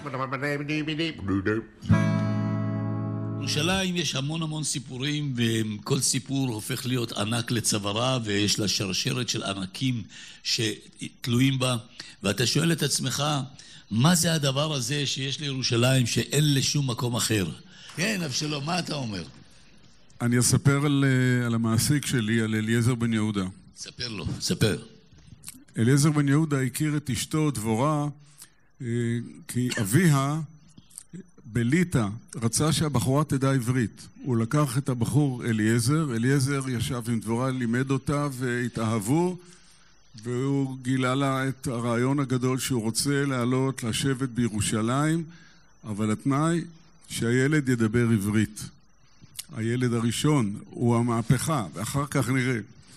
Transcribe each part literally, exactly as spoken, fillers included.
בירושלים יש המון המון סיפורים, וכל סיפור הופך להיות ענק לצווארה, ויש לה שרשרת של ענקים שתלויים בה, ואתה שואל את עצמך, מה זה הדבר הזה שיש לירושלים שאין לשום מקום אחר? כן, אבשלום, מה אתה אומר? אני אספר על, על המעסיק שלי, על אליעזר בן יהודה. ספר לו, ספר. אליעזר בן יהודה הכיר את אשתו דבורה, כי אביה בליטא רצה שהבחורה תדע עברית. הוא לקח את הבחור אליעזר, אליעזר ישב עם דבורה, לימד אותה והתאהבו, והוא גילה לה את הרעיון הגדול שהוא רוצה לעלות לשבת בירושלים, אבל התנאי שהילד ידבר עברית. הילד הראשון הוא המהפכה, ואחר כך נראה.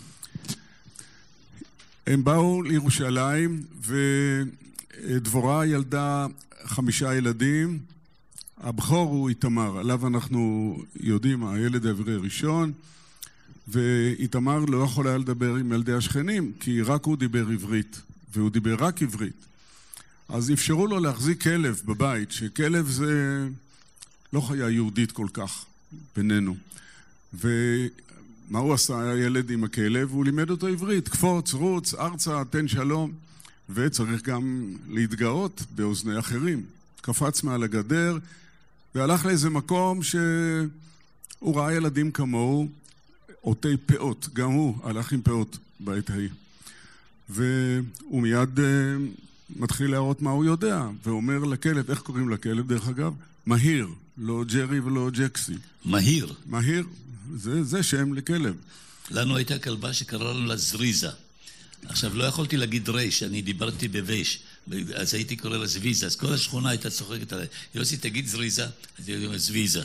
הם באו לירושלים, ודבורה ילדה חמישה ילדים. הבכור הוא איתמר, עליו אנחנו יודעים, הילד העברי הראשון, ואיתמר לא יכול היה לדבר עם ילדי השכנים, כי רק הוא דיבר עברית, והוא דיבר רק עברית. אז אפשרו לו להחזיק כלב בבית, שכלב זה לא חיה יהודית כל כך בינינו. ומה הוא עשה הילד עם הכלב? הוא לימד אותו עברית, קפוץ, רוץ, ארצה, תן שלום, וצריך גם להתגאות באוזני אחרים. קפץ מעל הגדר, והלך לאיזה מקום שהוא ראה ילדים כמוהו, אותי פאות, גם הוא הלך עם פאות בעת ההיא. והוא מיד uh, מתחיל להראות מה הוא יודע, ואומר לכלב, איך קוראים לכלב דרך אגב? מהיר, לא ג'רי ולא ג'קסי. מהיר. מהיר, זה, זה שם לכלב. לנו הייתה כלבה שקראנו לה זריזה. עכשיו, לא יכולתי להגיד רש, אני דיברתי בווש, אז הייתי קורא לה זוויזה, אז כל השכונה הייתה צוחקת עליי. יוסי, תגיד זריזה, אז היא אומרת זוויזה.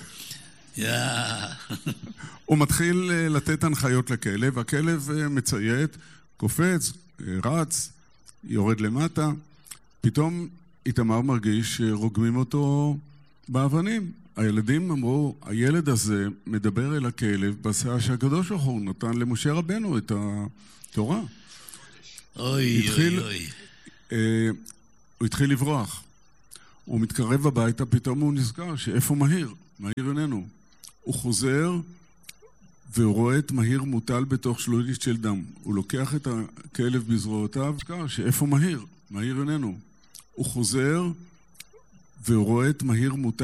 הוא מתחיל לתת הנחיות לכלב, הכלב מציית, קופץ, רץ, יורד למטה, פתאום איתמר מרגיש שרוגמים אותו באבנים. הילדים אמרו, הילד הזה מדבר אל הכלב בשעה שהקדוש ברוך הוא נתן למשה רבנו את התורה. אוי, התחיל, אוי, אוי. אה, הוא התחיל לברוח. הוא מתקרב הביתה, פתאום הוא נזכר שאיפה מהיר? מהיר איננו. הוא חוזר והוא רואה את מהיר מוטל בתוך שלולית של דם. הוא לוקח את הכלב בזרועותיו, נזכר שאיפה מהיר? מהיר איננו. הוא חוזר והוא רואה את מהיר מוטל